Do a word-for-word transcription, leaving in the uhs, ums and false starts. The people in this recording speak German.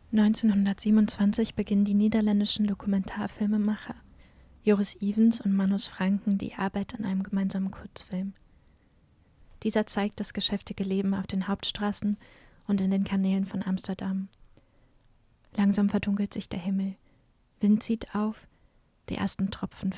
neunzehnhundertsiebenundzwanzig beginnen die niederländischen Dokumentarfilmemacher Joris Ivens und Manus Franken die Arbeit an einem gemeinsamen Kurzfilm. Dieser zeigt das geschäftige Leben auf den Hauptstraßen und in den Kanälen von Amsterdam. Langsam verdunkelt sich der Himmel, Wind zieht auf, die ersten Tropfen